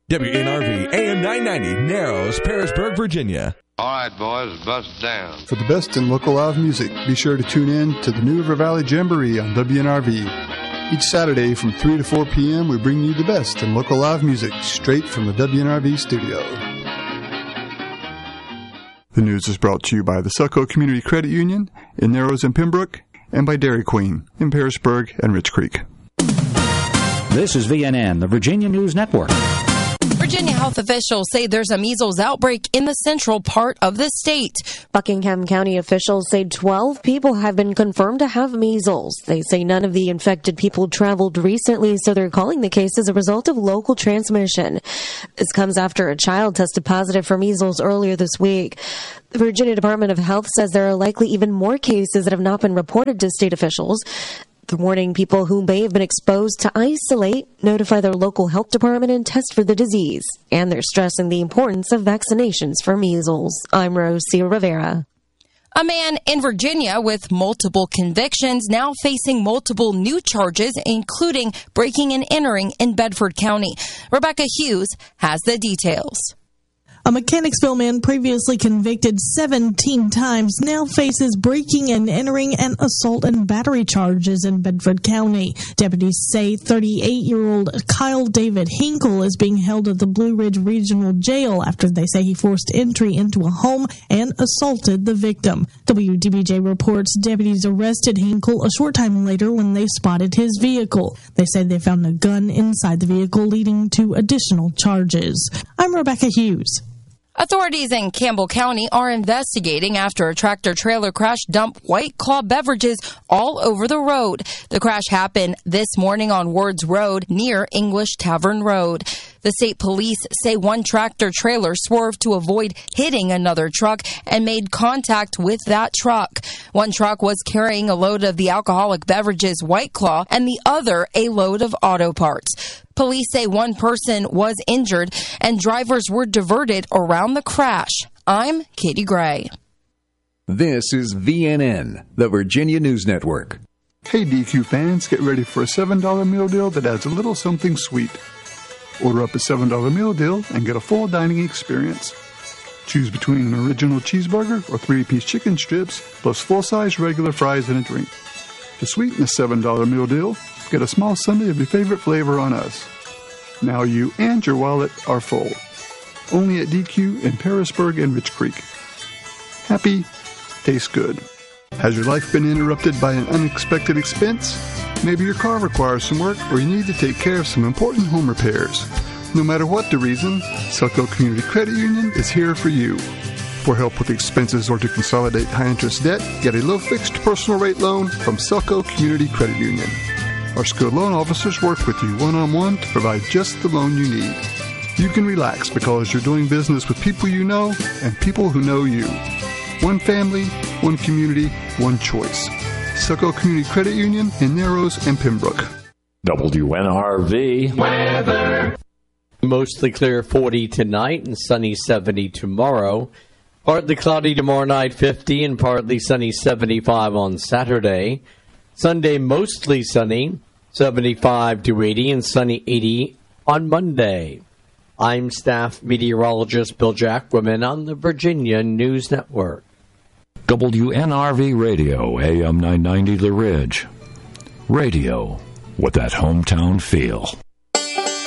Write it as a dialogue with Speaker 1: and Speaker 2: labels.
Speaker 1: WNRV AM 990, Narrows, Parisburg, Virginia.
Speaker 2: All right, boys, bust down.
Speaker 3: For the best in local live music, be sure to tune in to the New River Valley Jamboree on WNRV. Each Saturday from 3 to 4 p.m., we bring you the best in local live music straight from the WNRV studio. The news is brought to you by the Selco Community Credit Union in Narrows and Pembroke, and by Dairy Queen in Parisburg and Rich Creek.
Speaker 4: This is VNN, the Virginia News Network.
Speaker 5: Virginia health officials say there's a measles outbreak in the central part of the state.
Speaker 6: Buckingham County officials say 12 people have been confirmed to have measles. They say none of the infected people traveled recently, so they're calling the case as a result of local transmission. This comes after a child tested positive for measles earlier this week. The Virginia Department of Health says there are likely even more cases that have not been reported to state officials. They're warning people who may have been exposed to isolate, notify their local health department, and test for the disease. And they're stressing the importance of vaccinations for measles. I'm Rosia Rivera.
Speaker 5: A man in Virginia with multiple convictions now facing multiple new charges, including breaking and entering in Bedford County. Rebecca Hughes has the details.
Speaker 7: A Mechanicsville man previously convicted 17 times now faces breaking and entering and assault and battery charges in Bedford County. Deputies say 38-year-old Kyle David Hinkle is being held at the Blue Ridge Regional Jail after they say he forced entry into a home and assaulted the victim. WDBJ reports deputies arrested Hinkle a short time later when they spotted his vehicle. They say they found a gun inside the vehicle, leading to additional charges. I'm Rebecca Hughes.
Speaker 5: Authorities in Campbell County are investigating after a tractor-trailer crash dumped White Claw beverages all over the road. The crash happened this morning on Wards Road near English Tavern Road. The state police say one tractor-trailer swerved to avoid hitting another truck and made contact with that truck. One truck was carrying a load of the alcoholic beverages White Claw and the other a load of auto parts. Police say one person was injured and drivers were diverted around the crash. I'm Katie Gray.
Speaker 8: This is VNN, the Virginia News Network.
Speaker 3: Hey DQ fans, get ready for a $7 meal deal that adds a little something sweet. Order up a $7 meal deal and get a full dining experience. Choose between an original cheeseburger or 3-piece chicken strips plus full-size regular fries and a drink. To sweeten the $7 meal deal, get a small sundae of your favorite flavor on us. Now you and your wallet are full. Only at DQ in Parisburg and Rich Creek. Happy, tastes good. Has your life been interrupted by an unexpected expense? Maybe your car requires some work or you need to take care of some important home repairs. No matter what the reason, Selco Community Credit Union is here for you. For help with expenses or to consolidate high-interest debt, get a low-fixed personal rate loan from Selco Community Credit Union. Our skilled loan officers work with you one-on-one to provide just the loan you need. You can relax because you're doing business with people you know and people who know you. One family, one community, one choice. Selco Community Credit Union in Narrows and Pembroke.
Speaker 9: WNRV weather. Mostly clear 40 tonight and sunny 70 tomorrow. Partly cloudy tomorrow night 50 and partly sunny 75 on Saturday. Sunday mostly sunny 75 to 80 and sunny 80 on Monday. I'm staff meteorologist Bill Jacquemin on the Virginia News Network.
Speaker 10: WNRV Radio, AM 990 The Ridge. Radio with that hometown feel.